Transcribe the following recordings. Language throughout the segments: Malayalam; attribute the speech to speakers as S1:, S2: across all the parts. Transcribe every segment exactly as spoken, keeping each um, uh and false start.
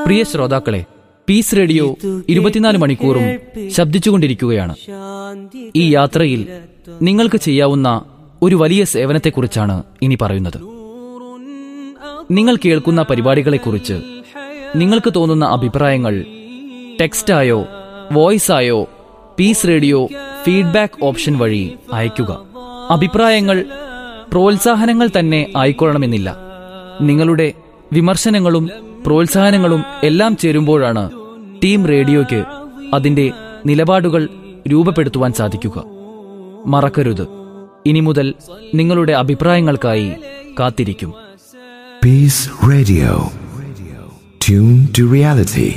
S1: പ്രിയ ശ്രോതാക്കളെ, പീസ് റേഡിയോ ഇരുപത്തിനാല് മണിക്കൂറും ശബ്ദിച്ചുകൊണ്ടിരിക്കുകയാണ്. ഈ യാത്രയിൽ നിങ്ങൾക്ക് ചെയ്യാവുന്ന ഒരു വലിയ സേവനത്തെക്കുറിച്ചാണ് ഇനി പറയുന്നത്. നിങ്ങൾ കേൾക്കുന്ന പരിപാടികളെക്കുറിച്ച് നിങ്ങൾക്ക് തോന്നുന്ന അഭിപ്രായങ്ങൾ ടെക്സ്റ്റായോ വോയിസായോ പീസ് റേഡിയോ ഫീഡ്ബാക്ക് ഓപ്ഷൻ വഴി അയയ്ക്കുക. അഭിപ്രായങ്ങൾ പ്രോത്സാഹനങ്ങൾ തന്നെ ആയിക്കൊള്ളണമെന്നില്ല. നിങ്ങളുടെ വിമർശനങ്ങളും പ്രോത്സാഹനങ്ങളും എല്ലാം ചേരുമ്പോഴാണ് ടീം റേഡിയോയ്ക്ക് അതിന്റെ നിലപാടുകൾ രൂപപ്പെടുത്തുവാൻ സാധിക്കുക. മറക്കരുത്, ഇനി മുതൽ നിങ്ങളുടെ അഭിപ്രായങ്ങൾക്കായി കാത്തിരിക്കും.
S2: Peace Radio. Tune to reality.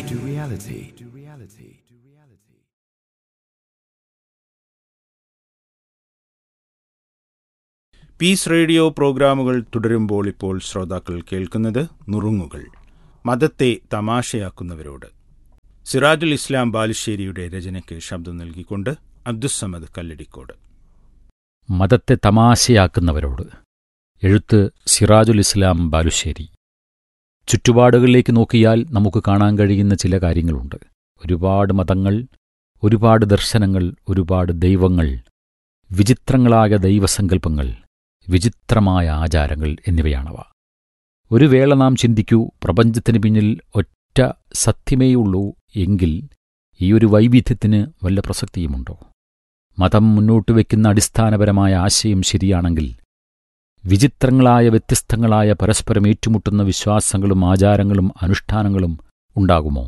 S3: Piece radio പ്രോഗ്രാമുകൾ തുടരുമ്പോൾ ഇപ്പോൾ ശ്രോതാക്കൾ കേൾക്കുന്നത് നുറുങ്ങുകൾ. മതത്തെ തമാശയാക്കുന്നവരോട്. സിറാജുൽ ഇസ്ലാം ബാലുശ്ശേരിയുടെ രചനയ്ക്ക് ശബ്ദം നൽകിക്കൊണ്ട് അബ്ദുസ്സമദ് കല്ലടിക്കോട്.
S4: മതത്തെ തമാശയാക്കുന്നവരോട്. എഴുത്ത് സിറാജുൽ ഇസ്ലാം ബാലുശ്ശേരി. ചുറ്റുപാടുകളിലേക്ക് നോക്കിയാൽ നമുക്ക് കാണാൻ കഴിയുന്ന ചില കാര്യങ്ങളുണ്ട്. ഒരുപാട് മതങ്ങൾ, ഒരുപാട് ദർശനങ്ങൾ, ഒരുപാട് ദൈവങ്ങൾ, വിചിത്രങ്ങളായ ദൈവസങ്കല്പങ്ങൾ, വിചിത്രമായ ആചാരങ്ങൾ എന്നിവയാണവ. ഒരു വേള നാം ചിന്തിക്കൂ, പ്രപഞ്ചത്തിന് പിന്നിൽ ഒറ്റ സത്യമേയുള്ളൂ എങ്കിൽ ഈ ഒരു വൈവിധ്യത്തിന് വല്ല പ്രസക്തിയുമുണ്ടോ? മതം മുന്നോട്ട് വയ്ക്കുന്ന അടിസ്ഥാനപരമായ ആശയം ശരിയാണെങ്കിൽ വിചിത്രങ്ങളായ വ്യത്യസ്തങ്ങളായ പരസ്പരം ഏറ്റുമുട്ടുന്ന വിശ്വാസങ്ങളും ആചാരങ്ങളും അനുഷ്ഠാനങ്ങളും ഉണ്ടാകുമോ?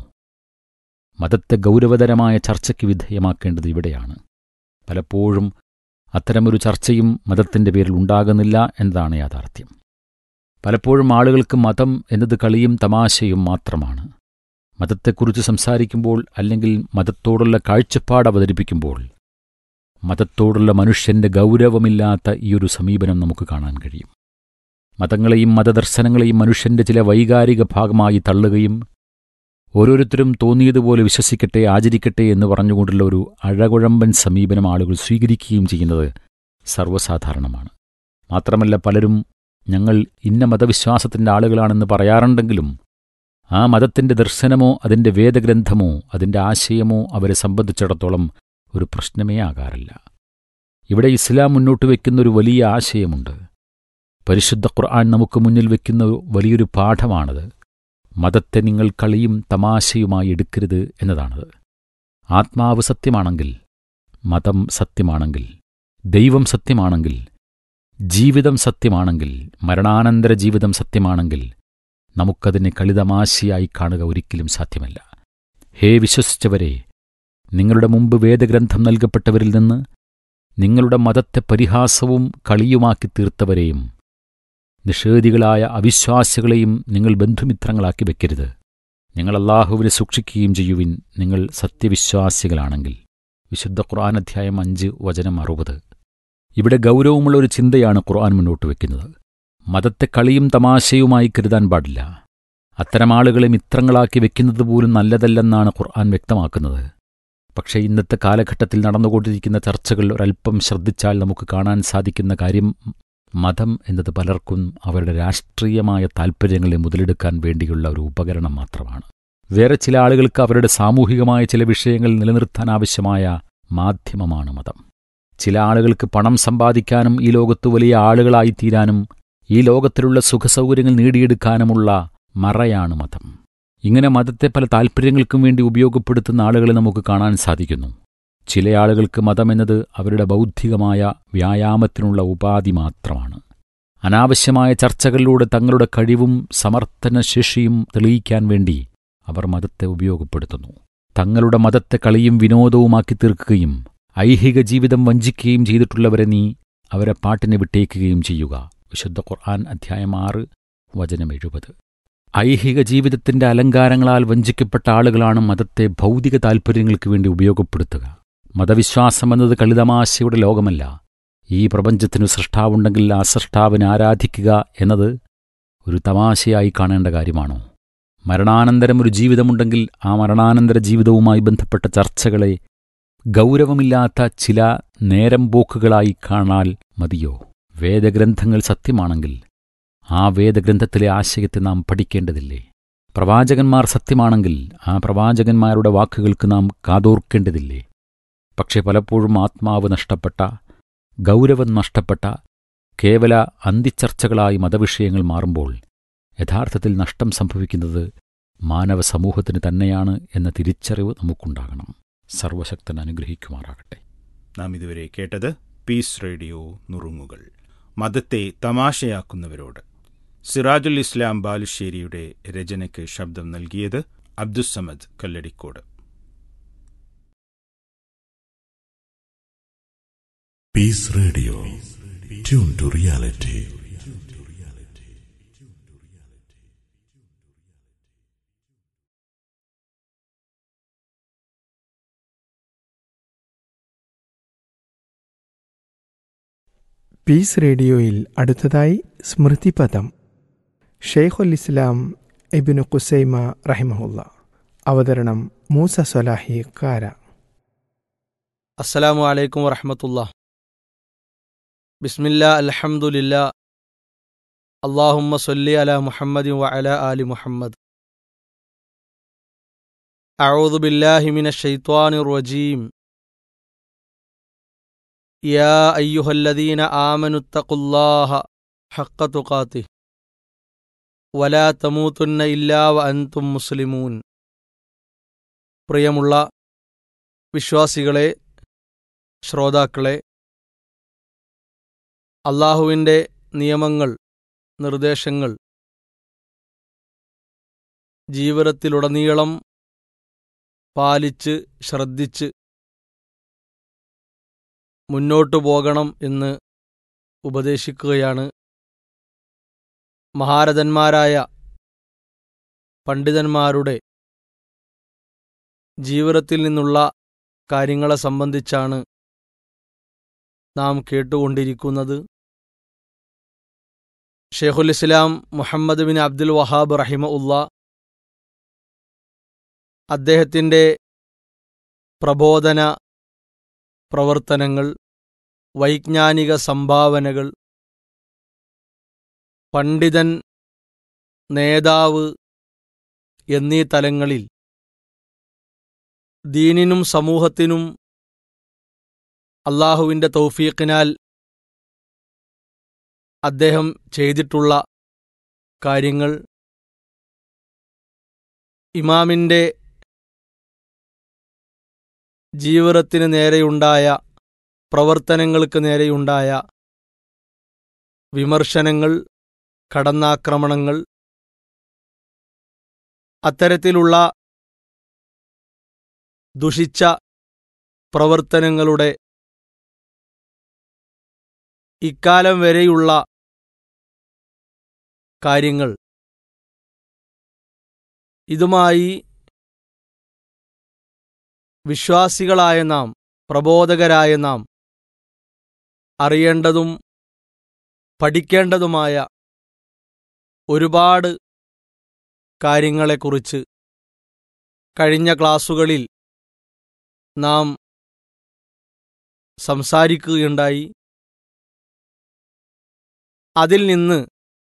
S4: മതത്തെ ഗൗരവതരമായ ചർച്ചയ്ക്ക് വിധേയമാക്കേണ്ടത് ഇവിടെയാണ്. പലപ്പോഴും അത്തരമൊരു ചർച്ചയും മതത്തിൻ്റെ പേരിൽ ഉണ്ടാകുന്നില്ല എന്നതാണ് യാഥാർത്ഥ്യം. പലപ്പോഴും ആളുകൾക്ക് മതം എന്നത് കളിയും തമാശയും മാത്രമാണ്. മതത്തെക്കുറിച്ച് സംസാരിക്കുമ്പോൾ അല്ലെങ്കിൽ മതത്തോടുള്ള കാഴ്ചപ്പാട് അവതരിപ്പിക്കുമ്പോൾ മതത്തോടുള്ള മനുഷ്യന്റെ ഗൗരവമില്ലാത്ത ഈയൊരു സമീപനം നമുക്ക് കാണാൻ കഴിയും. മതങ്ങളെയും മതദർശനങ്ങളെയും മനുഷ്യന്റെ ചില വൈകാരിക ഭാഗമായി തള്ളുകയും ഓരോരുത്തരും തോന്നിയതുപോലെ വിശ്വസിക്കട്ടെ, ആചരിക്കട്ടെ എന്ന് പറഞ്ഞുകൊണ്ടുള്ള ഒരു അഴകുഴമ്പൻ സമീപനം ആളുകൾ സ്വീകരിക്കുകയും ചെയ്യുന്നത് സർവ്വസാധാരണമാണ്. മാത്രമല്ല, പലരും ഞങ്ങൾ ഇന്ന മതവിശ്വാസത്തിൻ്റെ ആളുകളാണെന്ന് പറയാറുണ്ടെങ്കിലും ആ മതത്തിൻ്റെ ദർശനമോ അതിൻ്റെ വേദഗ്രന്ഥമോ അതിൻ്റെ ആശയമോ അവരെ സംബന്ധിച്ചിടത്തോളം ഒരു പ്രശ്നമേ ആകാറില്ല. ഇവിടെ ഇസ്ലാം മുന്നോട്ട് വയ്ക്കുന്നൊരു വലിയ ആശയമുണ്ട്. പരിശുദ്ധ ഖുർആൻ നമുക്ക് മുന്നിൽ വയ്ക്കുന്ന വലിയൊരു പാഠമാണത്. മതത്തെ നിങ്ങൾ കളിയും തമാശയുമായി എടുക്കരുത് എന്നതാണത്. ആത്മാവ് സത്യമാണെങ്കിൽ, മതം സത്യമാണെങ്കിൽ, ദൈവം സത്യമാണെങ്കിൽ, ജീവിതം സത്യമാണെങ്കിൽ, മരണാനന്തര ജീവിതം സത്യമാണെങ്കിൽ നമുക്കതിനെ കളിതമാശയായി കാണുക ഒരിക്കലും സാധ്യമല്ല. ഹേ വിശ്വസിച്ചവരെ, നിങ്ങളുടെ മുമ്പ് വേദഗ്രന്ഥം നൽകപ്പെട്ടവരിൽ നിന്ന് നിങ്ങളുടെ മതത്തെ പരിഹാസവും കളിയുമാക്കി തീർത്തവരെയും നിഷേധികളായ അവിശ്വാസികളെയും നിങ്ങൾ ബന്ധുമിത്രങ്ങളാക്കി വെക്കരുത്. നിങ്ങൾ അല്ലാഹുവിനെ സൂക്ഷിക്കുകയും ചെയ്യുവിൻ, നിങ്ങൾ സത്യവിശ്വാസികളാണെങ്കിൽ. വിശുദ്ധ ഖുർആൻ അധ്യായം അഞ്ച് വചനം അറുപത്. ഇവിടെ ഗൗരവമുള്ള ഒരു ചിന്തയാണ് ഖുർആൻ മുന്നോട്ട് വയ്ക്കുന്നത്. മതത്തെ കളിയും തമാശയുമായി കരുതാൻ പാടില്ല. അത്തരം ആളുകളെ മിത്രങ്ങളാക്കി വെക്കുന്നത് പോലും നല്ലതല്ലെന്നാണ് ഖുർആൻ വ്യക്തമാക്കുന്നത്. പക്ഷേ ഇന്നത്തെ കാലഘട്ടത്തിൽ നടന്നുകൊണ്ടിരിക്കുന്ന ചർച്ചകൾ ഒരൽപ്പം ശ്രദ്ധിച്ചാൽ നമുക്ക് കാണാൻ സാധിക്കുന്ന കാര്യം, മതം എന്നത് പലർക്കും അവരുടെ രാഷ്ട്രീയമായ താൽപ്പര്യങ്ങളെ മുതലെടുക്കാൻ വേണ്ടിയുള്ള ഒരു ഉപകരണം മാത്രമാണ്. വേറെ ചില ആളുകൾക്ക് അവരുടെ സാമൂഹികമായ ചില വിഷയങ്ങൾ നിലനിർത്താൻ ആവശ്യമായ മാധ്യമമാണ് മതം. ചില ആളുകൾക്ക് പണം സമ്പാദിക്കാനും ഈ ലോകത്ത് വലിയ ആളുകളായിത്തീരാനും ഈ ലോകത്തിലുള്ള സുഖസൗകര്യങ്ങൾ നേടിയെടുക്കാനുമുള്ള മറയാണ് മതം. ഇങ്ങനെ മതത്തെ പല താൽപ്പര്യങ്ങൾക്കും വേണ്ടി ഉപയോഗപ്പെടുത്തുന്ന ആളുകളെ നമുക്ക് കാണാൻ സാധിക്കുന്നു. ചില ആളുകൾക്ക് മതമെന്നത് അവരുടെ ബൗദ്ധികമായ വ്യായാമത്തിനുള്ള ഉപാധി മാത്രമാണ്. അനാവശ്യമായ ചർച്ചകളിലൂടെ തങ്ങളുടെ കഴിവും സമർത്ഥനശേഷിയും തെളിയിക്കാൻ വേണ്ടി അവർ മതത്തെ ഉപയോഗപ്പെടുത്തുന്നു. തങ്ങളുടെ മതത്തെ കളിയും വിനോദവുമാക്കി തീർക്കുകയും ഐഹിക ജീവിതം വഞ്ചിക്കുകയും ചെയ്തിട്ടുള്ളവരെ നീ അവരെ പാട്ടിനെ വിട്ടേക്കുകയും ചെയ്യുക. വിശുദ്ധ ഖുർആൻ അധ്യായം ആറ് വചനം എഴുപത്. ഐഹിക ജീവിതത്തിന്റെ അലങ്കാരങ്ങളാൽ വഞ്ചിക്കപ്പെട്ട ആളുകളാണ് മതത്തെ ഭൗതിക താൽപ്പര്യങ്ങൾക്ക് വേണ്ടി ഉപയോഗപ്പെടുത്തുക. മതവിശ്വാസമെന്നത് കളിതമാശയുടെ ലോകമല്ല. ഈ പ്രപഞ്ചത്തിനു സൃഷ്ടാവുണ്ടെങ്കിൽ ആ സൃഷ്ടാവിനെ ആരാധിക്കുക എന്നത് ഒരു തമാശയായി കാണേണ്ട കാര്യമാണോ? മരണാനന്തരം ഒരു ജീവിതമുണ്ടെങ്കിൽ ആ മരണാനന്തര ജീവിതവുമായി ബന്ധപ്പെട്ട ചർച്ചകളെ ഗൗരവമില്ലാത്ത ചില നേരം പോക്കുകളായി കാണാൽ മതിയോ? വേദഗ്രന്ഥങ്ങൾ സത്യമാണെങ്കിൽ ആ വേദഗ്രന്ഥത്തിലെ ആശയത്തെ നാം പഠിക്കേണ്ടതില്ലേ? പ്രവാചകന്മാർ സത്യമാണെങ്കിൽ ആ പ്രവാചകന്മാരുടെ വാക്കുകൾക്ക് നാം കാതോർക്കേണ്ടതില്ലേ? പക്ഷേ പലപ്പോഴും ആത്മാവ് നഷ്ടപ്പെട്ട, ഗൗരവം നഷ്ടപ്പെട്ട കേവല അന്തിച്ചർച്ചകളായി മതവിഷയങ്ങൾ മാറുമ്പോൾ യഥാർത്ഥത്തിൽ നഷ്ടം സംഭവിക്കുന്നത് മാനവ സമൂഹത്തിന് തന്നെയാണ് എന്ന തിരിച്ചറിവ് നമുക്കുണ്ടാകണം. സർവശക്തൻ അനുഗ്രഹിക്കുമാറാകട്ടെ.
S3: നാം ഇതുവരെ കേട്ടത് പീസ് റേഡിയോ നുറുങ്ങുകൾ. മതത്തെ തമാശയാക്കുന്നവരോട്. സിറാജുൽ ഇസ്ലാം ബാലുശ്ശേരിയുടെ രചനയ്ക്ക് ശബ്ദം നൽകിയത് Abdussamad Kalladikode.
S5: Piece radio, tune to reality.
S6: Piece റേഡിയോയിൽ അടുത്തതായി സ്മൃതിപദം. ഷെയ്ഖുൽ ഇസ്ലാം ഇബ്നു ഖുസൈമ റഹിമഹുല്ല. അവതരണം മൂസ സ്വലാഹി കാര.
S7: അസ്സലാമു അലൈക്കും വറഹ്മത്തുള്ളാഹി. ബിസ്മില്ലാ അൽഹംദുലില്ലാ. അല്ലാഹുമ്മ സ്വല്ലി അലാ മുഹമ്മദിൻ വഅലാ ആലി മുഹമ്മദ്. അഊദു ബില്ലാഹി മിനശ് ശൈത്വാനിർ റജീം. യാ അയ്യുഹല്ലദീന ആമനുത്തഖുല്ലാഹ ഹഖ്ക തുഖാതിഹി വലാ തമൂതുന്ന ഇല്ലാ വഅൻതും മുസ്ലിമൂൻ. പ്രിയമുള്ള വിശ്വാസികളെ, ശ്രോതാക്കളെ, അല്ലാഹുവിൻ്റെ നിയമങ്ങൾ, നിർദ്ദേശങ്ങൾ ജീവിതത്തിലുടനീളം പാലിച്ച് ശ്രദ്ധിച്ച് മുന്നോട്ടു പോകണം എന്ന് ഉപദേശിക്കുകയാണ് മഹാരഥന്മാരായ പണ്ഡിതന്മാരുടെ ജീവിതത്തിൽ നിന്നുള്ള കാര്യങ്ങളെ സംബന്ധിച്ചാണ് നാം കേട്ടുകൊണ്ടിരിക്കുന്നത്. ഷെയ്ഖുൽ ഇസ്ലാം മുഹമ്മദ് ബിൻ അബ്ദുൽ വഹാബ് റഹിമഹുല്ലാ അദ്ദേഹത്തിൻ്റെ പ്രബോധന പ്രവർത്തനങ്ങൾ, വൈജ്ഞാനിക സംഭാവനകൾ, പണ്ഡിതൻ, നേതാവ് എന്നീ തലങ്ങളിൽ ദീനിനും സമൂഹത്തിനും അല്ലാഹുവിൻ്റെ തൗഫീഖിനാൽ അദ്ദേഹം ചെയ്തിട്ടുള്ള കാര്യങ്ങൾ, ഇമാമിൻ്റെ ജീവിതത്തിന് നേരെയുണ്ടായ, പ്രവർത്തനങ്ങൾക്ക് നേരെയുണ്ടായ വിമർശനങ്ങൾ, കടന്നാക്രമണങ്ങൾ, അത്തരത്തിലുള്ള ദുഷിച്ച പ്രവർത്തനങ്ങളുടെ ഇക്കാലം വരെയുള്ള കാര്യങ്ങൾ, ഇതുമായി വിശ്വാസികളായ നാം, പ്രബോധകരായ നാം അറിയേണ്ടതും പഠിക്കേണ്ടതുമായ ഒരുപാട് കാര്യങ്ങളെക്കുറിച്ച് കഴിഞ്ഞ ക്ലാസുകളിൽ നാം സംസാരിക്കുകയുണ്ടായി. അതിൽ നിന്ന്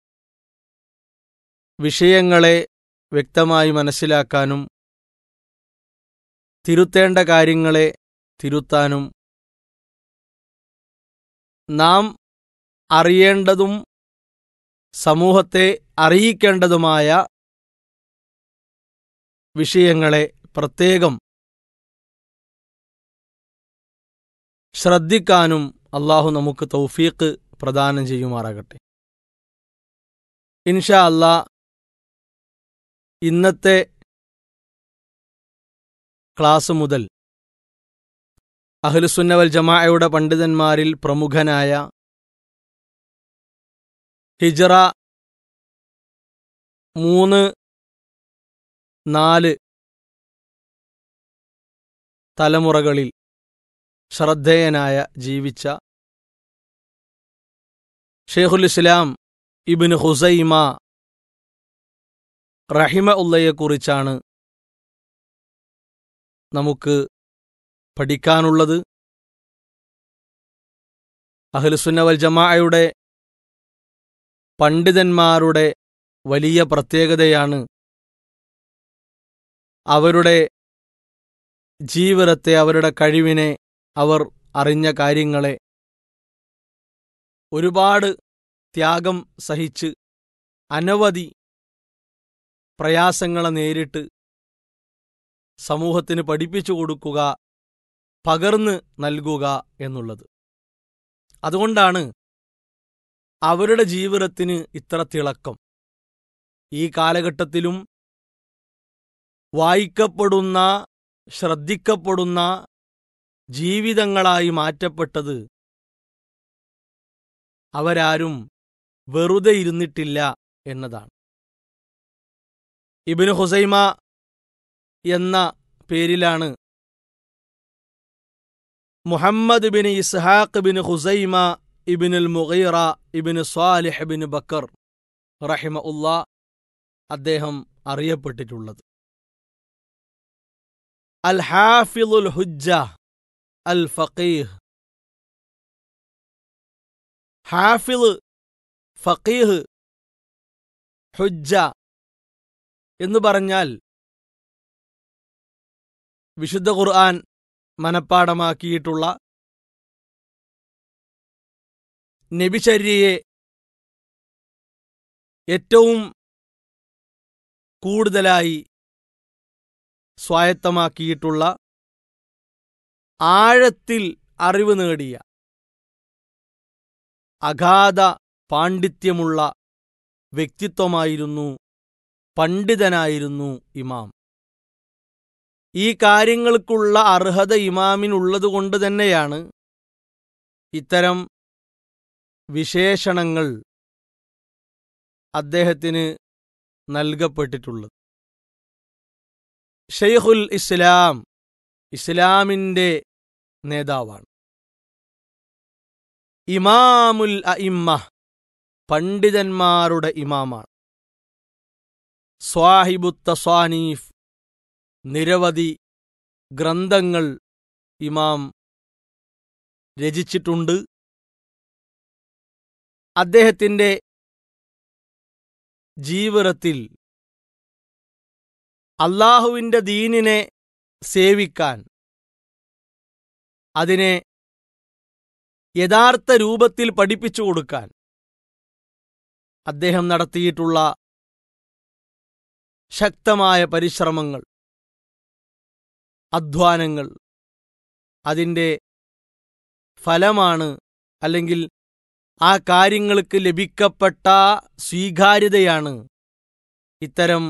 S7: വിഷയങ്ങളെ വ്യക്തമായി മനസ്സിലാക്കാനും തിരുത്തേണ്ട കാര്യങ്ങളെ തിരുത്താനും നാം അറിയേണ്ടതും സമൂഹത്തെ അറിയിക്കേണ്ടതുമായ വിഷയങ്ങളെ പ്രത്യേകം ശ്രദ്ധിക്കാനും അല്ലാഹു നമുക്ക് തൗഫീഖ് പ്രദാനം ചെയ്യുമാറാകട്ടെ. ഇൻഷാ അല്ലാഹ് ഇന്നത്തെ ക്ലാസ് മുതൽ അഹ്ലുസുന്ന വൽ ജമാഅയുടെ പണ്ഡിതന്മാരിൽ പ്രമുഖനായ ഹിജ്റ മൂന്ന് നാല് തലമുറകളിൽ ശ്രദ്ധേയനായ ജീവിച്ച ഷെയ്ഖുൽ ഇസ്ലാം ഇബ്നു ഖുസൈമ റഹിമഹുല്ലയെക്കുറിച്ചാണ് നമുക്ക് പഠിക്കാനുള്ളത്. അഹ്ലുസുന്ന വൽ ജമാഅയുടെ പണ്ഡിതന്മാരുടെ വലിയ പ്രത്യേകതയാണ് അവരുടെ ജീവിതത്തെ, അവരുടെ കഴിവിനെ, അവർ അറിഞ്ഞ കാര്യങ്ങളെ ഒരുപാട് ത്യാഗം സഹിച്ച് അനവധി പ്രയാസങ്ങളെ നേരിട്ട് സമൂഹത്തിന് പഠിപ്പിച്ചു കൊടുക്കുക, പകർന്ന് നൽകുക എന്നുള്ളത്. അതുകൊണ്ടാണ് അവരുടെ ജീവിതത്തിന് ഇത്ര തിളക്കം. ഈ കാലഘട്ടത്തിലും വായിക്കപ്പെടുന്ന, ശ്രദ്ധിക്കപ്പെടുന്ന ജീവിതങ്ങളായി മാറ്റപ്പെട്ടത് അവരാരും വെറുതെ ഇരുന്നിട്ടില്ല എന്നതാണ്. ഇബ്നു ഖുസൈമ എന്ന പേരിലാണ് മുഹമ്മദ് ബിൻ ഇസ്ഹാഖ് ബിൻ ഖുസൈമ ഇബ്നുൽ മുഗീറ ഇബ്നു സ്വാലിഹ് ബിൻ ബക്കർ റഹിമഹുല്ലാ അദ്ദേഹം അറിയപ്പെട്ടിട്ടുള്ളത്. അൽ ഹാഫിളുൽ ഹുജ്ജ അൽ ഫഖീഹ്. ഹാഫിള്, ഫഖീഹ്, ഹുജ്ജ എന്ന് പറഞ്ഞാൽ വിശുദ്ധ ഖുർആൻ മനപ്പാഠമാക്കിയിട്ടുള്ള, നബിചര്യയെ ഏറ്റവും കൂടുതലായി സ്വായത്തമാക്കിയിട്ടുള്ള, ആഴത്തിൽ അറിവ് നേടിയ, അഗാധ പാണ്ഡിത്യമുള്ള വ്യക്തിത്വമായിരുന്നു, പണ്ഡിതനായിരുന്നു ഇമാം. ഈ കാര്യങ്ങൾക്കുള്ള അർഹത ഇമാമിനുള്ളതുകൊണ്ട് തന്നെയാണ് ഇത്തരം വിശേഷണങ്ങൾ അദ്ദേഹത്തിന് നൽകപ്പെട്ടിട്ടുള്ളത്. ഷെയ്ഖുൽ ഇസ്ലാം, ഇസ്ലാമിൻ്റെ നേതാവാണ്. ഇമാമുൽ അഇമ്മ, പണ്ഡിതന്മാരുടെ ഇമാമാണ്. സ്വാഹിബുത്ത തസാനീഫ്, നിരവധി ഗ്രന്ഥങ്ങൾ ഇമാം രചിച്ചിട്ടുണ്ട്. അദ്ദേഹത്തിൻ്റെ ജീവിതത്തിൽ അല്ലാഹുവിൻ്റെ ദീനിനെ സേവിക്കാൻ, അതിനെ യഥാർത്ഥ രൂപത്തിൽ പഠിപ്പിച്ചു കൊടുക്കാൻ അദ്ദേഹം നടത്തിയിട്ടുള്ള ശക്തമായ പരിശ്രമങ്ങൾ, അധ്വാനങ്ങൾ, അതിൻ്റെ ഫലമാണ്, അല്ലെങ്കിൽ ആ കാര്യങ്ങൾക്ക് ലഭിക്കപ്പെട്ട സ്വീകാര്യതയാണ് ഇത്തരം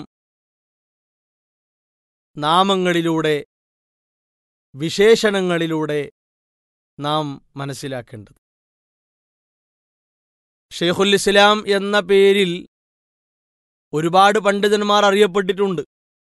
S7: നാമങ്ങളിലൂടെ, വിശേഷണങ്ങളിലൂടെ നാം മനസ്സിലാക്കേണ്ടത്. ഷെയ്ഖുൽ ഇസ്ലാം എന്ന പേരിൽ ഒരുപാട് പണ്ഡിതന്മാർ അറിയപ്പെട്ടിട്ടുണ്ട്.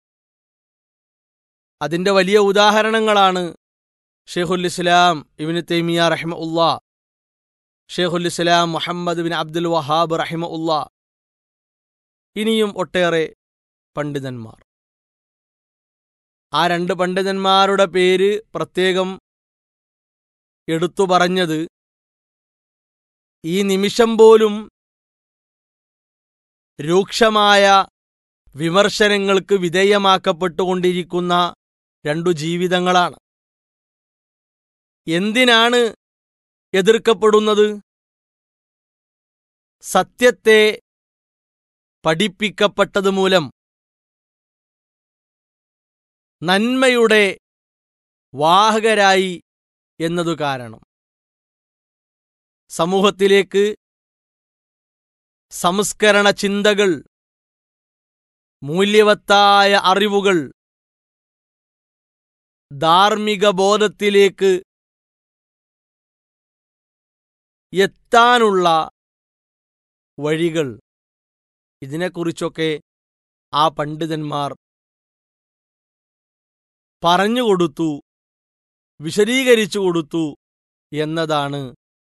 S7: അതിൻ്റെ വലിയ ഉദാഹരണങ്ങളാണ് ഷെയ്ഖുൽ ഇസ്ലാം ഇബ്നു തൈമിയ റഹിമഹുല്ലാ, ഷെയ്ഖുൽ ഇസ്ലാം മുഹമ്മദ് ബിൻ അബ്ദുൽ വഹാബ് റഹിമഹുല്ലാ, ഇനിയും ഒട്ടേറെ പണ്ഡിതന്മാർ. ആ രണ്ട് പണ്ഡിതന്മാരുടെ പേര് പ്രത്യേകം എടുത്തു പറഞ്ഞത് ഈ നിമിഷം പോലും രൂക്ഷമായ വിമർശനങ്ങൾക്ക് വിധേയമാക്കപ്പെട്ടുകൊണ്ടിരിക്കുന്ന രണ്ടു ജീവിതങ്ങളാണ്. എന്തിനാണ് എതിർക്കപ്പെടുന്നത്? സത്യത്തെ പഠിപ്പിക്കപ്പെട്ടത് മൂലം, നന്മയുടെ വാഹകരായി എന്നതു കാരണം. സമൂഹത്തിലേക്ക് സംസ്കരണ ചിന്തകൾ, മൂല്യവത്തായ അറിവുകൾ, ധാർമ്മിക ബോധത്തിലേക്ക് എത്താനുള്ള വഴികൾ, ഇതിനെക്കുറിച്ചൊക്കെ ആ പണ്ഡിതന്മാർ പറഞ്ഞുകൊടുത്തു, വിശദീകരിച്ചു കൊടുത്തു എന്നതാണ്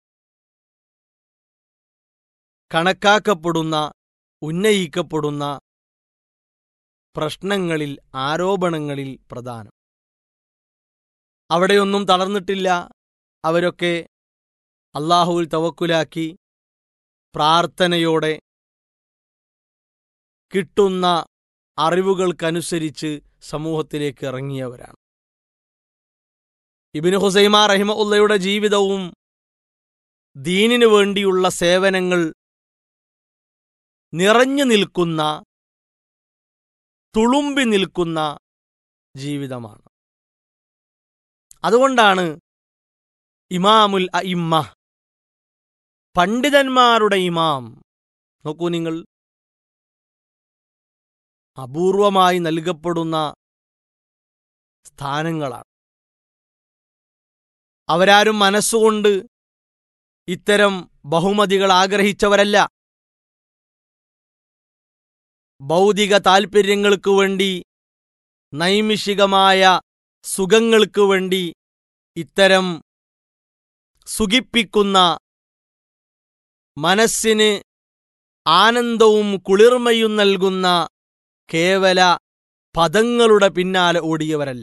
S7: കണക്കാക്കപ്പെടുന്ന, ഉന്നയിക്കപ്പെടുന്ന പ്രശ്നങ്ങളിൽ, ആരോപണങ്ങളിൽ പ്രധാനം. അവിടെയൊന്നും തളർന്നിട്ടില്ല. അവരൊക്കെ അല്ലാഹുവിൽ തവക്കുലാക്കി പ്രാർത്ഥനയോടെ കിട്ടുന്ന അറിവുകൾക്കനുസരിച്ച് സമൂഹത്തിലേക്ക് ഇറങ്ങിയവരാണ്. ഇബ്നു ഖുസൈമ റഹിമഹുള്ളയുടെ ജീവിതവും ദീനിനു വേണ്ടിയുള്ള സേവനങ്ങൾ നിറഞ്ഞു നിൽക്കുന്ന, തുളുമ്പി നിൽക്കുന്ന ജീവിതമാണ്. അതുകൊണ്ടാണ് ഇമാമുൽ അഇമ്മ, പണ്ഡിതന്മാരുടെ ഇമാം, നോക്കൂ നിങ്ങൾ, അപൂർവമായി നൽകപ്പെടുന്ന സ്ഥാനങ്ങളാണ്. അവരാരും മനസ്സുകൊണ്ട് ഇത്തരം ബഹുമതികൾ ആഗ്രഹിച്ചവരല്ല. ഭൗതിക താൽപ്പര്യങ്ങൾക്ക് വേണ്ടി, നൈമിഷികമായ സുഖങ്ങൾക്ക് വേണ്ടി ഇത്തരം സുഖിപ്പിക്കുന്ന, മനസ്സിന് ആനന്ദവും കുളിർമയും നൽകുന്ന കേവല പദങ്ങളുടെ പിന്നാലെ ഓടിയവരല്ല.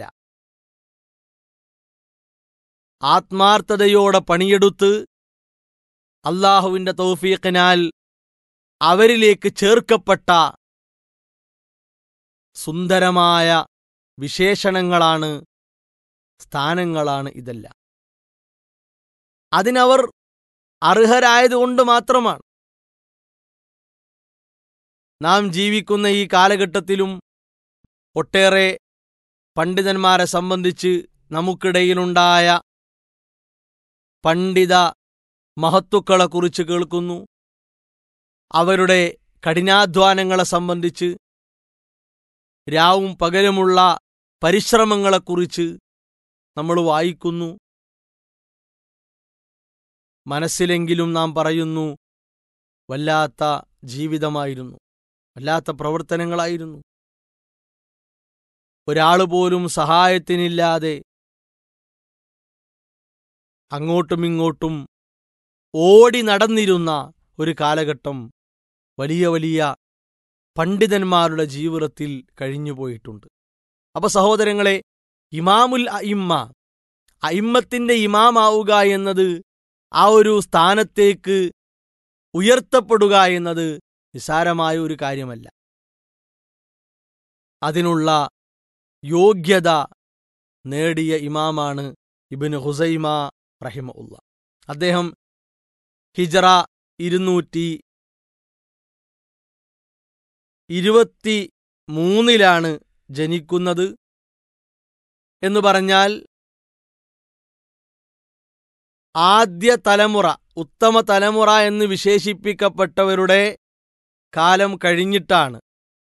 S7: ആത്മാർത്ഥതയോടെ പണിയെടുത്ത് അല്ലാഹുവിന്റെ തൗഫീഖിനാൽ അവരിലേക്ക് ചേർക്കപ്പെട്ട സുന്ദരമായ വിശേഷണങ്ങളാണ്, സ്ഥാനങ്ങളാണ് ഇതെല്ലാം. അതിനവർ അർഹരായതുകൊണ്ട് മാത്രമാണ്. നാം ജീവിക്കുന്ന ഈ കാലഘട്ടത്തിലും ഒട്ടേറെ പണ്ഡിതന്മാരെ സംബന്ധിച്ച് നമുക്കിടയിലുണ്ടായ പണ്ഡിത മഹത്തുക്കളെക്കുറിച്ച് കേൾക്കുന്നു. അവരുടെ കഠിനാധ്വാനങ്ങളെ സംബന്ധിച്ച്, രാവും പകലുമുള്ള പരിശ്രമങ്ങളെക്കുറിച്ച് നമ്മൾ വായിക്കുന്നു. മനസ്സിലെങ്കിലും നാം പറയുന്നു, വല്ലാത്ത ജീവിതമായിരുന്നു, വല്ലാത്ത പ്രവർത്തനങ്ങളായിരുന്നു. ഒരാൾ പോലും സഹായത്തിനില്ലാതെ അങ്ങോട്ടും ഇങ്ങോട്ടും ഓടി നടന്നിരുന്ന ഒരു കാലഘട്ടം വലിയ വലിയ പണ്ഡിതന്മാരുടെ ജീവിതത്തിൽ കഴിഞ്ഞുപോയിട്ടുണ്ട്. അപ്പൊ സഹോദരങ്ങളെ, ഇമാമുൽ അഇമ്മ, അഇമ്മത്തിന്റെ ഇമാമാവുക എന്നത്, ആ ഒരു സ്ഥാനത്തേക്ക് ഉയർത്തപ്പെടുക എന്നത് നിസ്സാരമായ ഒരു കാര്യമല്ല. അതിനുള്ള യോഗ്യത നേടിയ ഇമാമാണ് ഇബ്നു ഖുസൈമ റഹിമഹുള്ള. അദ്ദേഹം ഹിജ്റ ഇരുന്നൂറ്റി ഇരുപത്തി മൂന്നിലാണ് ജനിക്കുന്നത്. എന്ന് പറഞ്ഞാൽ ആദ്യ തലമുറ, ഉത്തമ തലമുറ എന്ന് വിശേഷിപ്പിക്കപ്പെട്ടവരുടെ കാലം കഴിഞ്ഞിട്ടാണ്.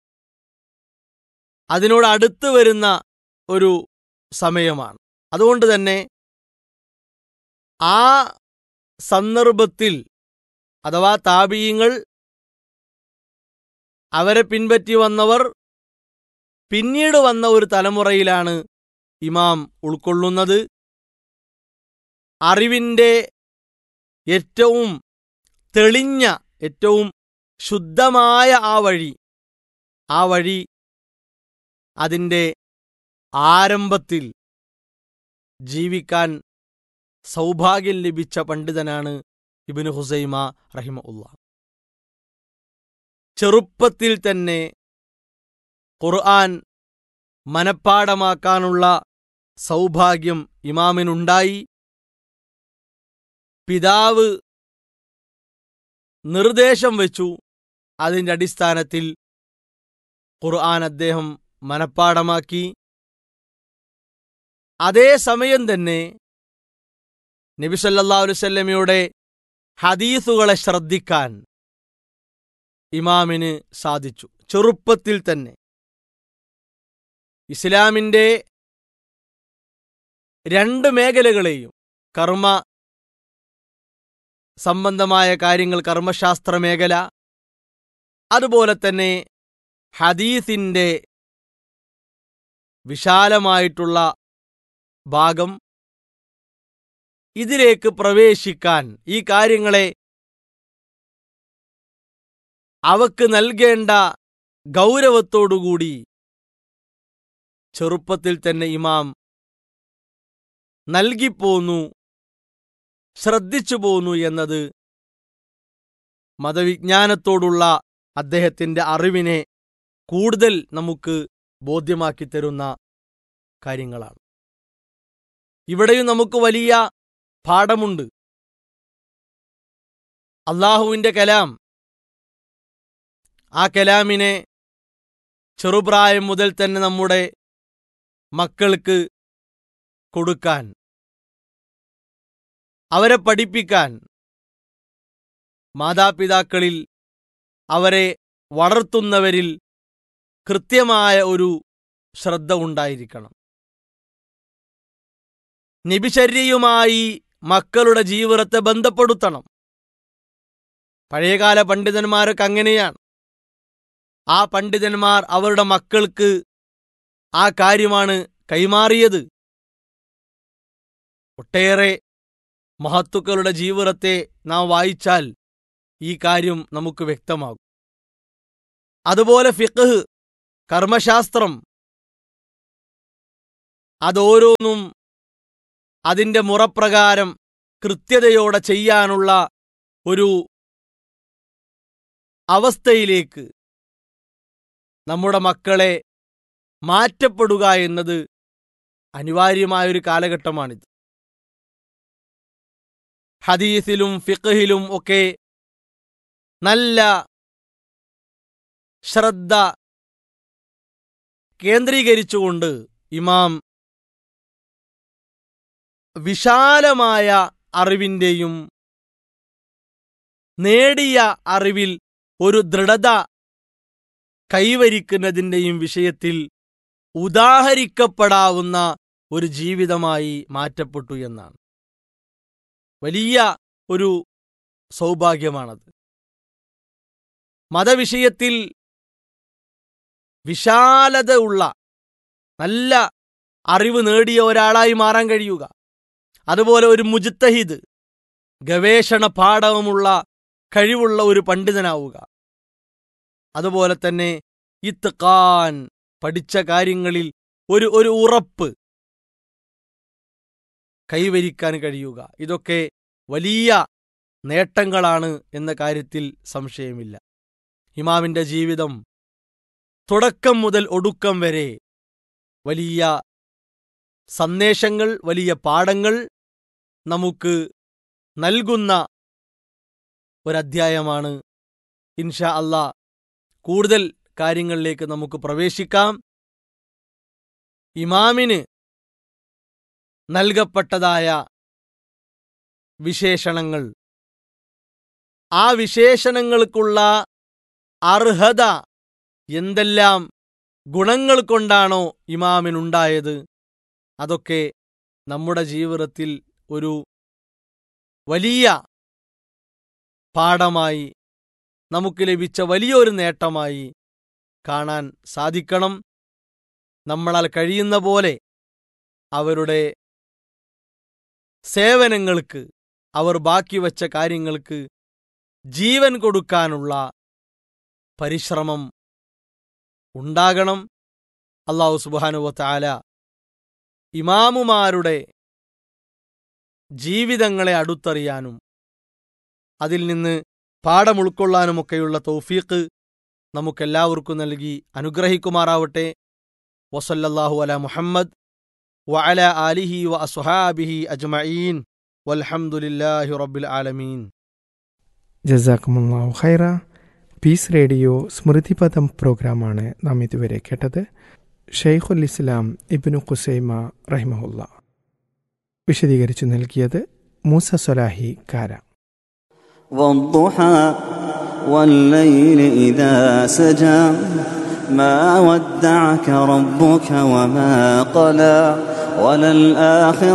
S7: അതിനോട് അടുത്ത് വരുന്ന ഒരു സമയമാണ്. അതുകൊണ്ട് തന്നെ ആ സന്ദർഭത്തിൽ, അഥവാ താബിഈങ്ങൾ, അവരെ പിൻപറ്റി വന്നവർ, പിന്നീട് വന്ന ഒരു തലമുറയിലാണ് ഇമാം ഉൾക്കൊള്ളുന്നത്. അറിവിൻ്റെ ഏറ്റവും തെളിഞ്ഞ, ഏറ്റവും ശുദ്ധമായ ആ വഴി, ആ വഴി അതിൻ്റെ ആരംഭത്തിൽ ജീവിക്കാൻ സൗഭാഗ്യം ലഭിച്ച പണ്ഡിതനാണ് ഇബ്നു ഖുസൈമ റഹിമഹുള്ള. ചെറുപ്പത്തിൽ തന്നെ ഖുർആൻ മനഃപ്പാഠമാക്കാനുള്ള സൗഭാഗ്യം ഇമാമിനുണ്ടായി. പിതാവ് നിർദ്ദേശം വെച്ചു. അതിൻ്റെ അടിസ്ഥാനത്തിൽ ഖുർആൻ അദ്ദേഹം മനഃപ്പാഠമാക്കി. അതേ സമയം തന്നെ നബി സല്ലല്ലാഹു അലൈഹി വസല്ലമയുടെ ഹദീസുകളെ ശ്രദ്ധിക്കാൻ ഇമാമിന് സാധിച്ചു. ചെറുപ്പത്തിൽ തന്നെ ഇസ്ലാമിൻ്റെ രണ്ട് മേഖലകളെയും, കർമ്മ സംബന്ധമായ കാര്യങ്ങൾ, കർമ്മശാസ്ത്ര മേഖല, അതുപോലെ തന്നെ ഹദീസിൻ്റെ വിശാലമായിട്ടുള്ള ഭാഗം, ഇതിലേക്ക് പ്രവേശിക്കാൻ, ഈ കാര്യങ്ങളെ അവക്ക് നൽകേണ്ട ഗൗരവത്തോടുകൂടി ചെറുപ്പത്തിൽ തന്നെ ഇമാം നൽകിപ്പോന്നു, ശ്രദ്ധിച്ചു പോന്നു എന്നത് മതവിജ്ഞാനത്തോടുള്ള അദ്ദേഹത്തിൻ്റെ അറിവിനെ കൂടുതൽ നമുക്ക് ബോധ്യമാക്കി തരുന്ന കാര്യങ്ങളാണ്. ഇവിടെയും നമുക്ക് വലിയ പാഠമുണ്ട്. അള്ളാഹുവിൻ്റെ കലാം, ആ കലാമിനെ ചെറുപ്രായം മുതൽ തന്നെ നമ്മുടെ മക്കൾക്ക് കൊടുക്കാൻ, അവരെ പഠിപ്പിക്കാൻ മാതാപിതാക്കളിൽ, അവരെ വളർത്തുന്നവരിൽ കൃത്യമായ ഒരു ശ്രദ്ധ ഉണ്ടായിരിക്കണം. നബിചര്യയുമായി മക്കളുടെ ജീവിതത്തെ ബന്ധപ്പെടുത്തണം. പഴയകാല പണ്ഡിതന്മാരൊക്കെ അങ്ങനെയാണ്. ആ പണ്ഡിതന്മാർ അവരുടെ മക്കൾക്ക് ആ കാര്യമാണ് കൈമാറിയത്. ഒട്ടേറെ മഹത്തുക്കളുടെ ജീവിതത്തെ നാം വായിച്ചാൽ ഈ കാര്യം നമുക്ക് വ്യക്തമാകും. അതുപോലെ ഫിഖ്ഹ്, കർമ്മശാസ്ത്രം, അതോരോന്നും അതിൻ്റെ മുറപ്രകാരം കൃത്യതയോടെ ചെയ്യാനുള്ള ഒരു അവസ്ഥയിലേക്ക് നമ്മുടെ മക്കളെ മാറ്റപ്പെടുക എന്നത് അനിവാര്യമായൊരു കാലഘട്ടമാണിത്. ഹദീസിലും ഫിഖ്ഹിലും ഒക്കെ നല്ല ശ്രദ്ധ കേന്ദ്രീകരിച്ചുകൊണ്ട് ഇമാം വിശാലമായ അറിവിൻ്റെയും നേടിയ അറിവിൽ ഒരു ദൃഢത കൈവരിക്കുന്നതിൻ്റെയും വിഷയത്തിൽ ഉദാഹരിക്കപ്പെടാവുന്ന ഒരു ജീവിതമായി മാറ്റപ്പെട്ടു എന്നാണ്. വലിയ ഒരു സൗഭാഗ്യമാണത്. മതവിഷയത്തിൽ വിശാലത ഉള്ള നല്ല അറിവ് നേടിയ ഒരാളായി മാറാൻ കഴിയുക, അതുപോലെ ഒരു മുജ്തഹിദ്, ഗവേഷണ പാഠവുമുള്ള കഴിവുള്ള ഒരു പണ്ഡിതനാവുക, അതുപോലെ തന്നെ ഇത്ഖാൻ, പഠിച്ച കാര്യങ്ങളിൽ ഒരു ഒരു ഉറപ്പ് കൈവരിക്കാൻ കഴിയുക, ഇതൊക്കെ വലിയ നേട്ടങ്ങളാണ് എന്ന കാര്യത്തിൽ സംശയമില്ല. ഇമാമിന്റെ ജീവിതം തുടക്കം മുതൽ ഒടുക്കം വരെ വലിയ സന്ദേശങ്ങൾ, വലിയ പാഠങ്ങൾ നമുക്ക് നൽകുന്ന ഒരധ്യായമാണ്. ഇൻഷാ അല്ലാ കൂടുതൽ കാര്യങ്ങളിലേക്ക് നമുക്ക് പ്രവേശിക്കാം. ഇമാമിന് നൽകപ്പെട്ടതായ വിശേഷണങ്ങൾ, ആ വിശേഷണങ്ങൾക്കുള്ള അർഹത, എന്തെല്ലാം ഗുണങ്ങൾ കൊണ്ടാണോ ഇമാമിനുണ്ടായത്, അതൊക്കെ നമ്മുടെ ജീവിതത്തിൽ ഒരു വലിയ പാഠമായി, നമുക്ക് ലഭിച്ച വലിയൊരു നേട്ടമായി കാണാൻ സാധിക്കണം. നമ്മളാൽ കഴിയുന്ന പോലെ അവരുടെ സേവനങ്ങൾക്ക്, അവർ ബാക്കി വച്ച കാര്യങ്ങൾക്ക് ജീവൻ കൊടുക്കാനുള്ള പരിശ്രമം ഉണ്ടാകണം. അല്ലാഹു സുബ്ഹാനഹു വ തആല ഇമാമുമാരുടെ ജീവിതങ്ങളെ അടുത്തറിയാനും അതിൽ നിന്ന് പാഠം ഉൾക്കൊള്ളാനുമൊക്കെയുള്ള തൗഫീഖ് നമുക്കെല്ലാവർക്കും നൽകി അനുഗ്രഹിക്കുമാറാവട്ടെ. വസല്ലല്ലാഹു അലാ മുഹമ്മദ് വഅലാ ആലിഹി വ അസ്ഹാബിഹി അജ്മഈൻ വൽഹംദുലില്ലാഹി റബ്ബിൽ ആലമീൻ.
S6: ജസാക്കുമുല്ലാഹു ഖൈറ. പീസ് റേഡിയോ സ്മൃതിപദം പ്രോഗ്രാമാണ് നാം ഇതുവരെ കേട്ടത്. ഷെയ്ഖുൽ ഇസ്ലാം ഇബ്നു ഖുസൈമ റഹിമഹുല്ല വിശദീകരിച്ചു നൽകിയത് മൂസ സ്വലാഹി കാര.
S8: والضحى والليل إذا سجى ما ودعك ربك وما قلى وللآخرة